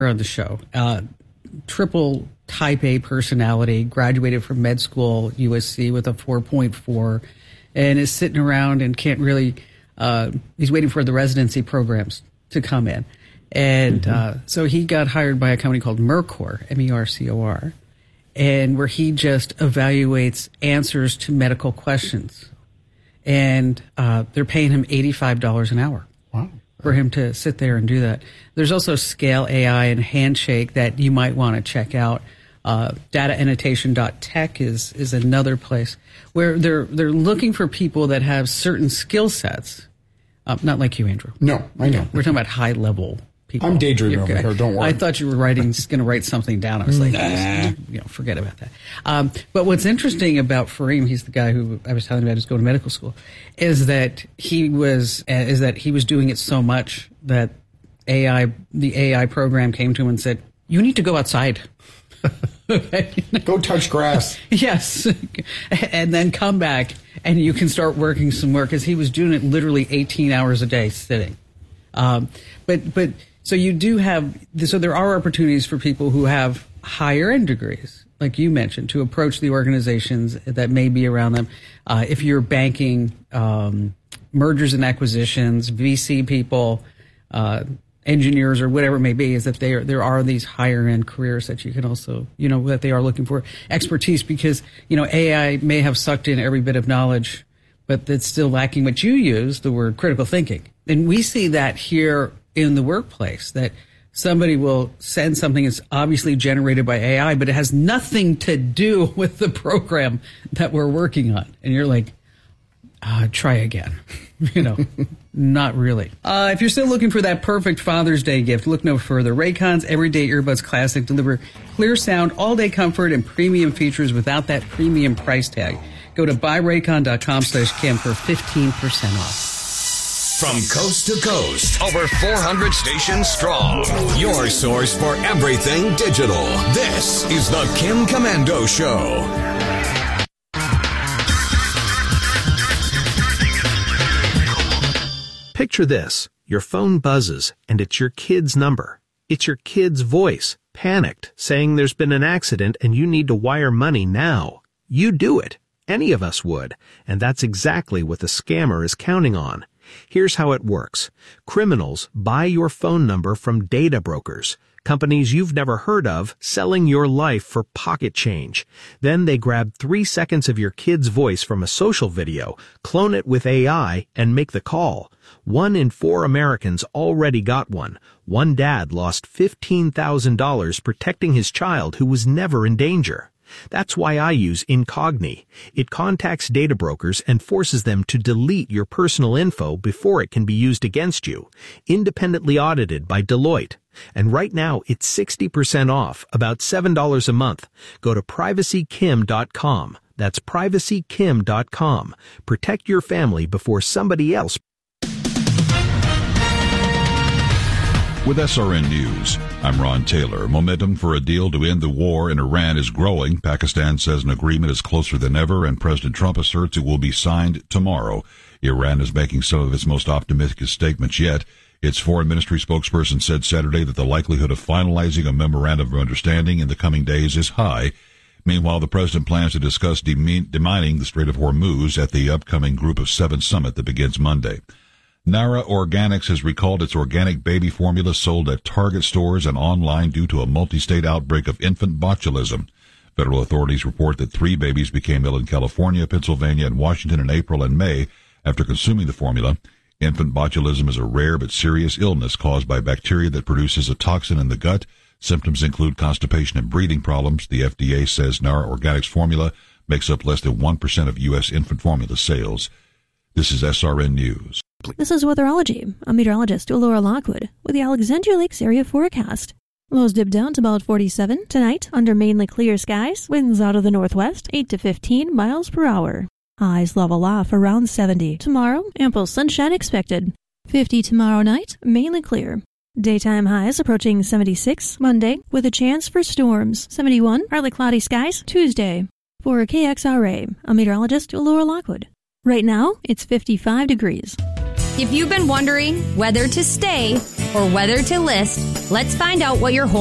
on the show. Triple type A personality, graduated from med school, USC with a 4.4, and is sitting around and can't really, he's waiting for the residency programs to come in. And so he got hired by a company called Mercor, MERCOR, and where he just evaluates answers to medical questions. And they're paying him $85 an hour. Wow. For him to sit there and do that. There's also Scale AI and Handshake that you might want to check out. Dataannotation.tech is another place where they're looking for people that have certain skill sets. Not like you, Andrew. No, I know. We're talking about high level people. I'm daydreaming over here. Don't worry. I thought you were going to write something down. I was like, forget about that. But what's interesting about Fareem, he's the guy who I was telling you about who's going to medical school, is that he was doing it so much that the AI program came to him and said, "You need to go outside." Go touch grass. Yes. And then come back and you can start working some more, because he was doing it literally 18 hours a day sitting. But so you do have, so there are opportunities for people who have higher end degrees, like you mentioned, to approach the organizations that may be around them. If you're banking, mergers and acquisitions, VC people, engineers, or whatever it may be, is that there are these higher end careers that you can also, that they are looking for expertise, because, AI may have sucked in every bit of knowledge, but it's still lacking what you use, the word critical thinking. And we see that here in the workplace, that somebody will send something that's obviously generated by AI, but it has nothing to do with the program that we're working on. And you're like, try again. Not really. If you're still looking for that perfect Father's Day gift, look no further. Raycon's Everyday Earbuds Classic deliver clear sound, all-day comfort, and premium features without that premium price tag. Go to buyraycon.com/Kim for 15% off. From coast to coast, over 400 stations strong. Your source for everything digital. This is the Kim Komando Show. Picture this. Your phone buzzes, and it's your kid's number. It's your kid's voice, panicked, saying there's been an accident and you need to wire money now. You do it. Any of us would. And that's exactly what the scammer is counting on. Here's how it works. Criminals buy your phone number from data brokers, companies you've never heard of, selling your life for pocket change. Then they grab 3 seconds of your kid's voice from a social video, clone it with AI, and make the call. 1 in 4 Americans already got one. One dad lost $15,000 protecting his child who was never in danger. That's why I use Incogni. It contacts data brokers and forces them to delete your personal info before it can be used against you. Independently audited by Deloitte. And right now, it's 60% off, about $7 a month. Go to privacykim.com. That's privacykim.com. Protect your family before somebody else. With SRN News, I'm Ron Taylor. Momentum for a deal to end the war in Iran is growing. Pakistan says an agreement is closer than ever, and President Trump asserts it will be signed tomorrow. Iran is making some of its most optimistic statements yet. Its foreign ministry spokesperson said Saturday that the likelihood of finalizing a memorandum of understanding in the coming days is high. Meanwhile, the president plans to discuss demining the Strait of Hormuz at the upcoming Group of 7 summit that begins Monday. Nara Organics has recalled its organic baby formula sold at Target stores and online due to a multi-state outbreak of infant botulism. Federal authorities report that 3 babies became ill in California, Pennsylvania, and Washington in April and May after consuming the formula. Infant botulism is a rare but serious illness caused by bacteria that produces a toxin in the gut. Symptoms include constipation and breathing problems. The FDA says Nara Organics formula makes up less than 1% of U.S. infant formula sales. This is SRN News. This is Weatherology. I'm meteorologist Laura Lockwood with the Alexandria Lakes area forecast. Lows dip down to about 47 tonight under mainly clear skies. Winds out of the northwest, 8 to 15 miles per hour. Highs level off around 70. Tomorrow, ample sunshine expected. 50 tomorrow night, mainly clear. Daytime highs approaching 76 Monday with a chance for storms. 71, partly cloudy skies Tuesday. For KXRA, I'm meteorologist Laura Lockwood. Right now, it's 55 degrees. If you've been wondering whether to stay or whether to list, let's find out what your home